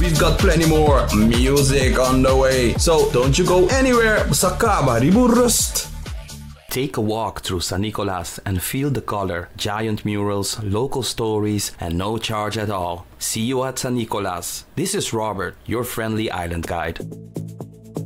we've got plenty more music on the way. So don't you go anywhere. Sakaba Riburust. Take a walk through San Nicolas and feel the color, giant murals, local stories, and no charge at all. See you at San Nicolas. This is Robert, your friendly island guide.